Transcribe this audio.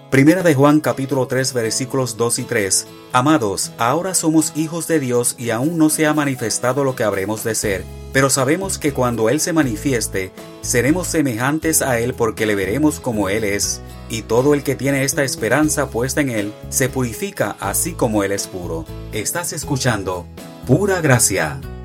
Primera de Juan capítulo 3 versículos 2 y 3. Amados, ahora somos hijos de Dios y aún no se ha manifestado lo que habremos de ser, pero sabemos que cuando Él se manifieste, seremos semejantes a Él porque le veremos como Él es. Y todo el que tiene esta esperanza puesta en Él, se purifica así como Él es puro. Estás escuchando Pura Gracia.